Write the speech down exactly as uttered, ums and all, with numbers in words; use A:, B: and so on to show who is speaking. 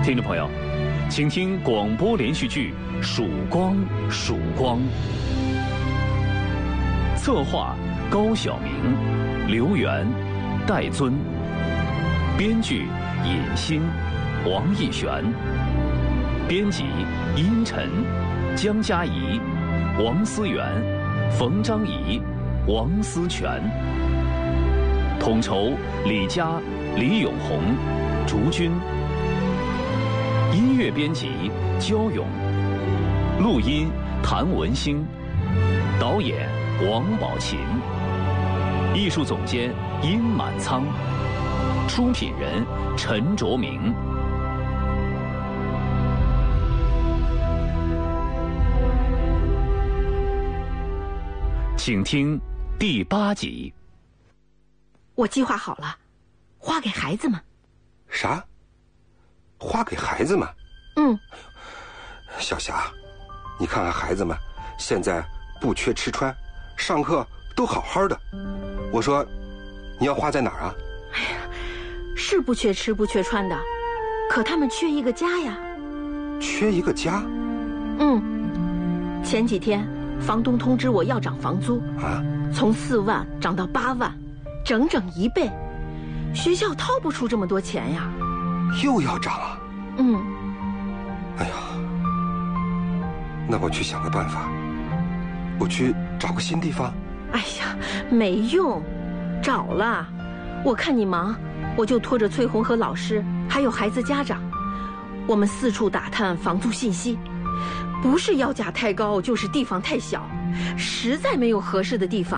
A: 听众朋友，请听广播连续剧《曙光曙光》，策划高晓明、刘源、戴尊，编剧尹欣、王艺璇，编辑殷晨、江嘉怡、王思源、冯章仪、王思全，统筹李佳、李永红、竹君。音乐编辑焦勇，录音谭文兴，导演王宝琴，艺术总监殷满仓，出品人陈卓明。请听第八集。
B: 我计划好了，花给孩子们。
C: 啥？花给孩子们？
B: 嗯。
C: 小霞，你看看孩子们，现在不缺吃穿，上课都好好的。我说，你要花在哪儿啊？
B: 哎呀，是不缺吃不缺穿的，可他们缺一个家呀。
C: 缺一个家？
B: 嗯。前几天房东通知我要涨房租
C: 啊，
B: 从四万涨到八万，整整一倍。学校掏不出这么多钱呀。
C: 又要涨啊？
B: 嗯。
C: 哎呀，那我去想个办法，我去找个新地方。
B: 哎呀，没用，找了，我看你忙，我就拖着翠红和老师还有孩子家长，我们四处打探房租信息，不是要价太高，就是地方太小，实在没有合适的地方。